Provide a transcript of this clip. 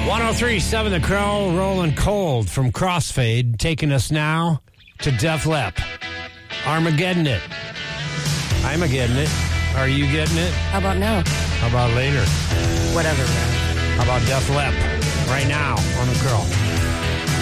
103.7 The Crow, rolling cold from Crossfade, taking us now to Def Lepp. Armageddon it. I'm getting it. Are you getting it? How about now? How about later? Whatever, man. How about Def Lepp right now on The Crow?